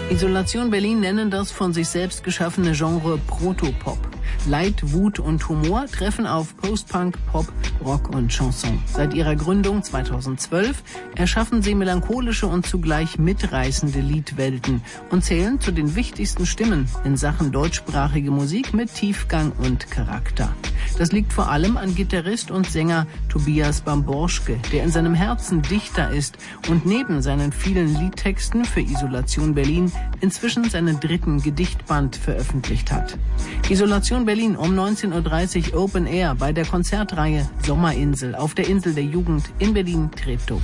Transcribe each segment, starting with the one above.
Isolation Berlin nennen das von sich selbst geschaffene Genre Protopop. Leid, Wut und Humor treffen auf Postpunk, Pop, Rock und Chanson. Seit ihrer Gründung 2012 erschaffen sie melancholische und zugleich mitreißende Liedwelten und zählen zu den wichtigsten Stimmen in Sachen deutschsprachige Musik mit Tiefgang und Charakter. Das liegt vor allem an Gitarrist und Sänger Tobias Bamborschke, der in seinem Herzen Dichter ist und neben seinen vielen Liedtexten für Isolation Berlin inzwischen seinen 3. Gedichtband veröffentlicht hat. Isolation Berlin um 19.30 Uhr Open Air bei der Konzertreihe Sommerinsel auf der Insel der Jugend in Berlin-Treptow.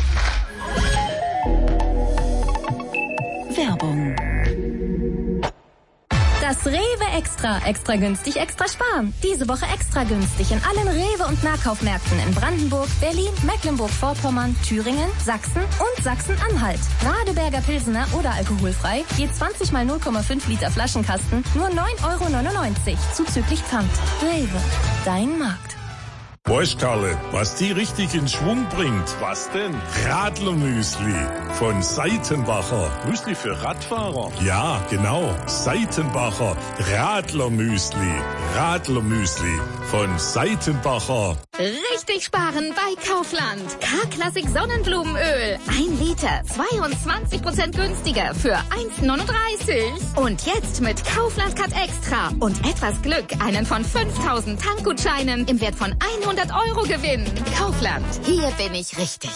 Werbung. Das Rewe Extra. Extra günstig, extra sparen. Diese Woche extra günstig in allen Rewe- und Nahkaufmärkten in Brandenburg, Berlin, Mecklenburg-Vorpommern, Thüringen, Sachsen und Sachsen-Anhalt. Radeberger Pilsener oder alkoholfrei, je 20 mal 0,5 Liter Flaschenkasten, nur 9,99 € zuzüglich Pfand. Rewe, dein Markt. Weißt, Karle, was die richtig in Schwung bringt? Was denn? Radlermüsli von Seitenbacher. Müsli für Radfahrer? Ja, genau. Seitenbacher Radlermüsli. Radlermüsli von Seitenbacher. Richtig sparen bei Kaufland. K-Klassik Sonnenblumenöl. 1 Liter, 22% günstiger für 1,39 €. Und jetzt mit Kaufland Cut Extra und etwas Glück einen von 5.000 Tankgutscheinen im Wert von 100 € gewinnen. Kaufland, hier bin ich richtig.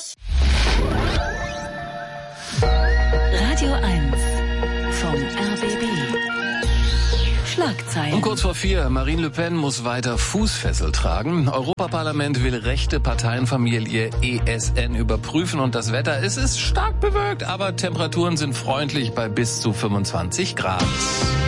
Radio 1 vom RBB. Schlagzeilen. Um kurz vor 4, Marine Le Pen muss weiter Fußfessel tragen. Europaparlament will rechte Parteienfamilie ESN überprüfen und das Wetter, es ist stark bewölkt, aber Temperaturen sind freundlich bei bis zu 25 Grad.